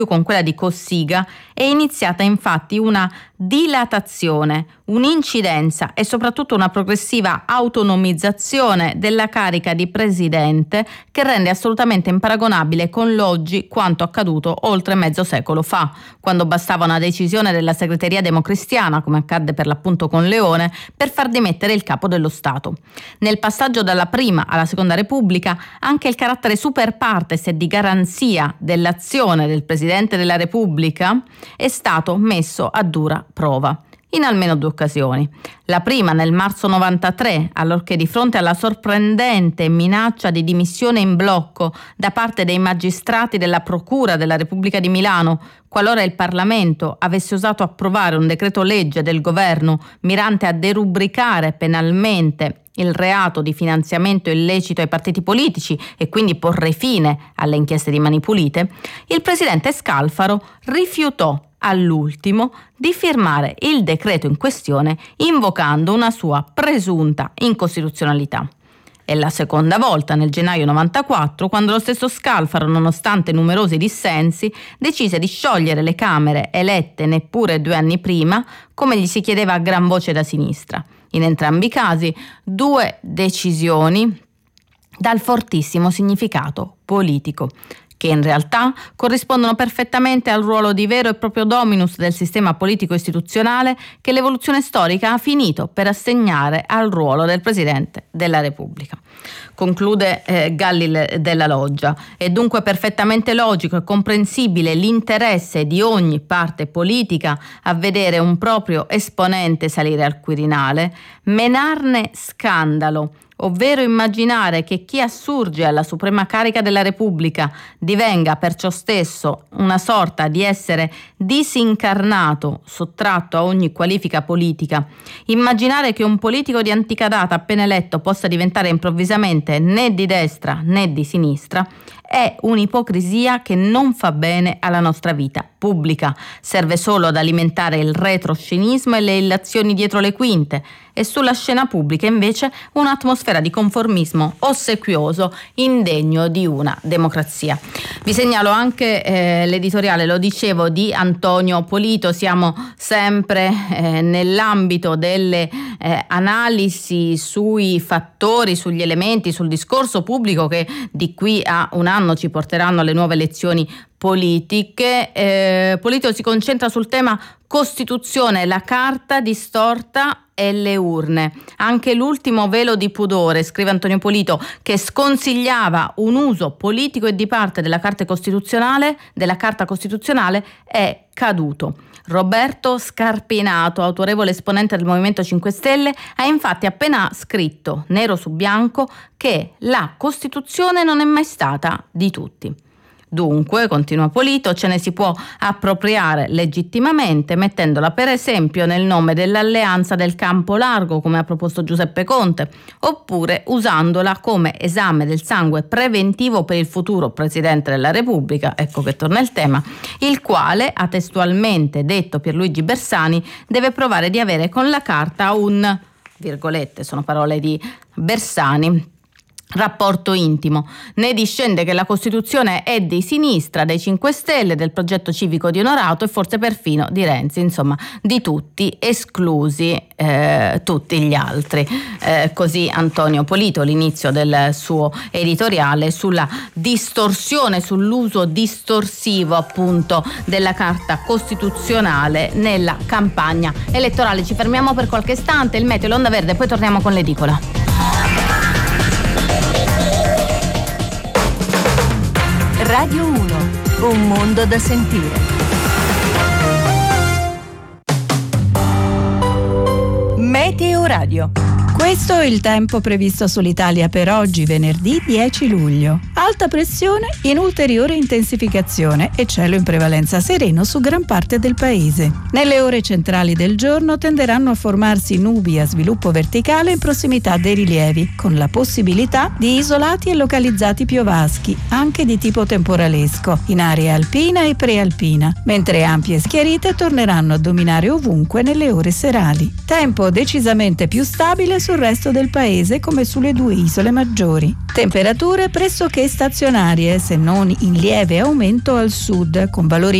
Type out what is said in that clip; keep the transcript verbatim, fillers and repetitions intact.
con quella di Cossiga è iniziata infatti una dilatazione, un'incidenza e soprattutto una progressiva autonomizzazione della carica di presidente che rende assolutamente imparagonabile con l'oggi quanto accaduto oltre mezzo secolo fa, quando bastava una decisione della segreteria democristiana, come accadde per l'appunto con Leone, per far dimettere il capo dello Stato. Nel passaggio dalla prima alla seconda Repubblica anche il carattere super partes e di garanzia dell'azione del Presidente della Repubblica è stato messo a dura prova, in almeno due occasioni. La prima nel marzo novantatré, allorché di fronte alla sorprendente minaccia di dimissione in blocco da parte dei magistrati della Procura della Repubblica di Milano, qualora il Parlamento avesse osato approvare un decreto legge del governo mirante a derubricare penalmente il reato di finanziamento illecito ai partiti politici e quindi porre fine alle inchieste di Mani Pulite, il presidente Scalfaro rifiutò all'ultimo di firmare il decreto in questione invocando una sua presunta incostituzionalità. È la seconda volta nel gennaio novantaquattro quando lo stesso Scalfaro, nonostante numerosi dissensi, decise di sciogliere le Camere elette neppure due anni prima, come gli si chiedeva a gran voce da sinistra. In entrambi i casi, due decisioni dal fortissimo significato politico, che in realtà corrispondono perfettamente al ruolo di vero e proprio dominus del sistema politico-istituzionale che l'evoluzione storica ha finito per assegnare al ruolo del Presidente della Repubblica. Conclude eh, Galli della Loggia. È dunque perfettamente logico e comprensibile l'interesse di ogni parte politica a vedere un proprio esponente salire al Quirinale, menarne scandalo, ovvero immaginare che chi assurge alla suprema carica della Repubblica divenga perciò stesso una sorta di essere disincarnato, sottratto a ogni qualifica politica, immaginare che un politico di antica data appena eletto possa diventare improvvisamente né di destra né di sinistra, è un'ipocrisia che non fa bene alla nostra vita pubblica, serve solo ad alimentare il retroscenismo e le illazioni dietro le quinte, e sulla scena pubblica invece un'atmosfera di conformismo ossequioso indegno di una democrazia. Vi segnalo anche eh, l'editoriale, lo dicevo, di Antonio Polito. Siamo sempre eh, nell'ambito delle eh, analisi sui fattori, sugli elementi, sul discorso pubblico che di qui a un anno ci porteranno alle nuove elezioni politiche. Eh, Polito si concentra sul tema Costituzione, la carta distorta e le urne. Anche l'ultimo velo di pudore, scrive Antonio Polito, che sconsigliava un uso politico e di parte della Carta Costituzionale, della Carta Costituzionale, è caduto. Roberto Scarpinato, autorevole esponente del Movimento cinque Stelle, ha infatti appena scritto, nero su bianco, che la Costituzione non è mai stata di tutti. Dunque, continua Polito, ce ne si può appropriare legittimamente mettendola per esempio nel nome dell'alleanza del campo largo, come ha proposto Giuseppe Conte, oppure usandola come esame del sangue preventivo per il futuro Presidente della Repubblica, ecco che torna il tema, il quale, ha testualmente detto Pierluigi Bersani, deve provare di avere con la carta un, virgolette, sono parole di Bersani, rapporto intimo. Ne discende che la Costituzione è di sinistra, dei cinque Stelle, del progetto civico di Onorato e forse perfino di Renzi, insomma di tutti, esclusi eh, tutti gli altri. Eh, così Antonio Polito, l'inizio del suo editoriale sulla distorsione, sull'uso distorsivo appunto della Carta Costituzionale nella campagna elettorale. Ci fermiamo per qualche istante, il meteo, l'onda verde, poi torniamo con l'edicola. Radio uno, un mondo da sentire. Meteo Radio. Questo è il tempo previsto sull'Italia per oggi, venerdì dieci luglio. Alta pressione in ulteriore intensificazione e cielo in prevalenza sereno su gran parte del paese. Nelle ore centrali del giorno tenderanno a formarsi nubi a sviluppo verticale in prossimità dei rilievi, con la possibilità di isolati e localizzati piovaschi, anche di tipo temporalesco, in area alpina e prealpina, mentre ampie schiarite torneranno a dominare ovunque nelle ore serali. Tempo decisamente più stabile su sul resto del paese come sulle due isole maggiori. Temperature pressoché stazionarie, se non in lieve aumento al sud, con valori